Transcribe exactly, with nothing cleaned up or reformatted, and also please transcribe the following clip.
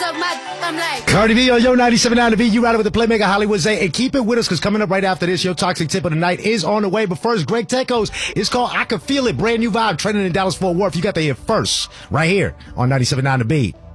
suck my d- I'm like Cardi B on Yo ninety-seven point nine The Beat. You ride it with the Playmaker Hollywood Zay. And keep it with us, because coming up right after this, your toxic tip of the night is on the way. But first, Greg Tekos. It's called I Can Feel It. Brand new vibe trending in Dallas Fort Worth. You got to hear first right here on ninety-seven point nine The Beat.